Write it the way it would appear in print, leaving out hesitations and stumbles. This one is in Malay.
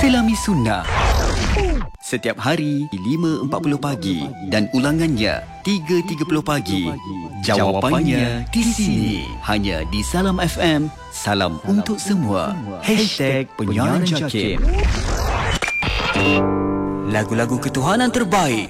Selami Sunnah. Setiap hari 5.40 pagi dan ulangannya 3.30 pagi. Jawapannya di sini, hanya di Salam FM. Salam untuk semua. #Penyiaran Jakim. Lagu-lagu ketuhanan terbaik